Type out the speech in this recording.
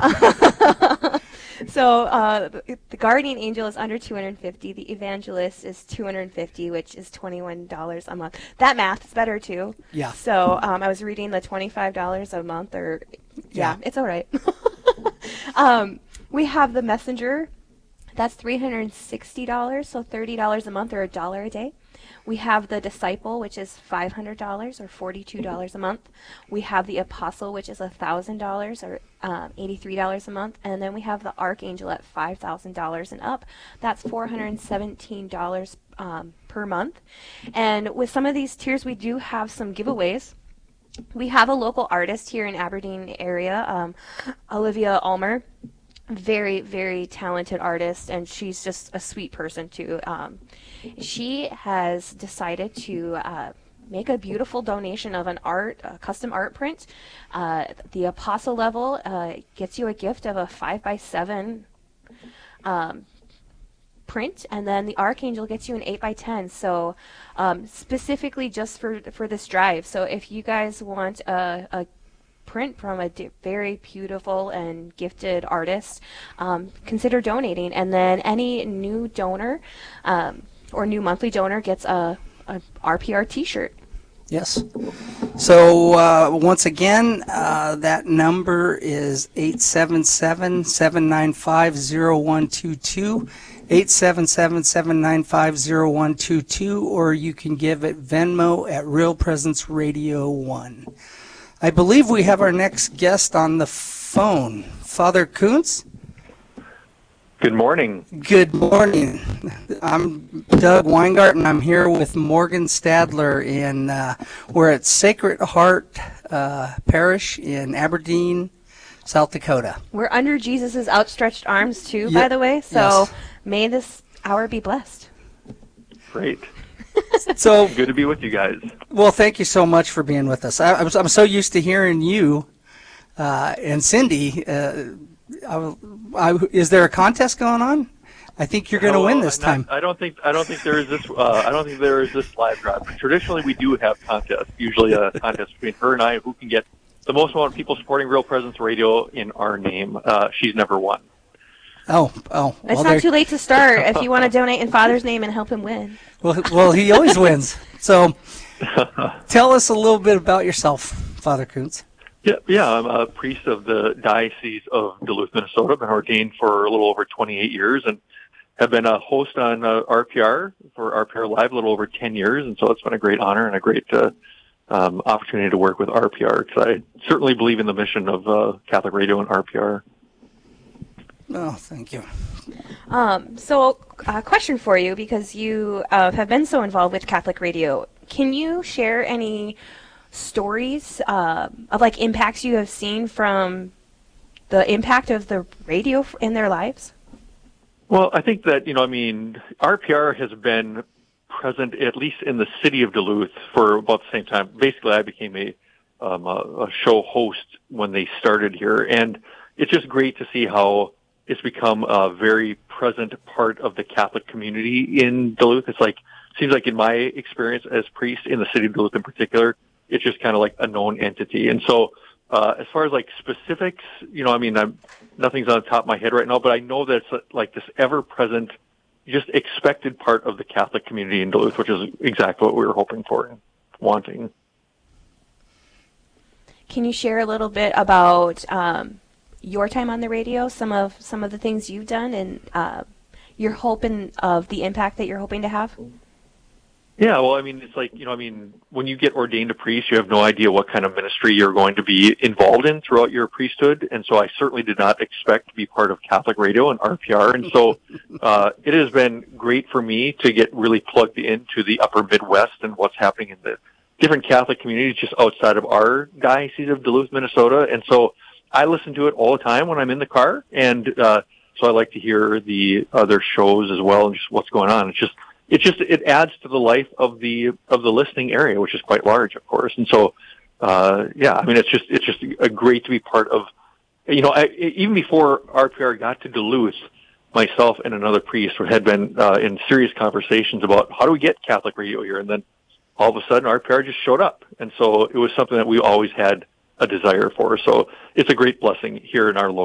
So the guardian angel is under 250. The evangelist is 250, which is $21 a month. That math is better too. Yeah. So I was reading the $25 a month, or yeah, it's all right. We have the messenger. That's $360, so $30 a month or $1 a day. We have the disciple, which is $500 or $42 a month. We have the apostle, which is $1,000 or $83 a month. And then we have the archangel at $5,000 and up. That's $417 per month. And with some of these tiers, we do have some giveaways. We have a local artist here in Aberdeen area, Olivia Ulmer. Very, very talented artist, and she's just a sweet person too. She has decided to make a beautiful donation of a custom art print. The apostle level gets you a gift of a 5x7 print, and then the archangel gets you an 8x10. So specifically just for this drive. So if you guys want a print from a very beautiful and gifted artist, consider donating. And then any new donor or new monthly donor gets a RPR t-shirt. Yes. So once again, that number is 877-795-0122, 877-795-0122, or you can give at Venmo at Real Presence Radio 1. I believe we have our next guest on the phone. Father Kuntz? Good morning. Good morning. I'm Doug Weingarten. I'm here with Morgan Stadler, and we're at Sacred Heart Parish in Aberdeen, South Dakota. We're under Jesus' outstretched arms too, by the way, so may this hour be blessed. Great. So good to be with you guys. Well, thank you so much for being with us. I'm so used to hearing you and Cindy. Is there a contest going on? I think you're going to win this time. I don't think there is this. I don't think there is this live drive. Traditionally, we do have contests. Usually, a contest between her and I, who can get the most amount of people supporting Real Presence Radio in our name. She's never won. Oh. It's not too late to start if you want to donate in Father's name and help him win. Well, he always wins. So tell us a little bit about yourself, Father Kuntz. Yeah, I'm a priest of the Diocese of Duluth, Minnesota. I've been ordained for a little over 28 years and have been a host on RPR for RPR Live a little over 10 years. And so it's been a great honor and a great opportunity to work with RPR, because I certainly believe in the mission of Catholic Radio and RPR. Oh, thank you. So a question for you, because you have been so involved with Catholic Radio. Can you share any stories of like impacts you have seen from the impact of the radio in their lives? Well, I think that, RPR has been present at least in the city of Duluth for about the same time. Basically, I became a show host when they started here, and it's just great to see how it's become a very present part of the Catholic community in Duluth. Seems like in my experience as priest in the city of Duluth in particular, it's just kind of like a known entity. And so, as far as like specifics, nothing's on the top of my head right now, but I know that it's like this ever-present, just expected part of the Catholic community in Duluth, which is exactly what we were hoping for and wanting. Can you share a little bit about your time on the radio, some of the things you've done, and your hope of the impact that you're hoping to have? Yeah, well, it's like, when you get ordained a priest, you have no idea what kind of ministry you're going to be involved in throughout your priesthood. And so I certainly did not expect to be part of Catholic Radio and RPR. And so it has been great for me to get really plugged into the upper Midwest and what's happening in the different Catholic communities just outside of our Diocese of Duluth, Minnesota. And so I listen to it all the time when I'm in the car. And so I like to hear the other shows as well and just what's going on. It adds to the life of the listening area, which is quite large, of course. And so, it's just a great to be part of. Even before RPR got to Duluth, myself and another priest had been in serious conversations about how do we get Catholic radio here, and then all of a sudden RPR just showed up, and so it was something that we always had a desire for. So it's a great blessing here in our local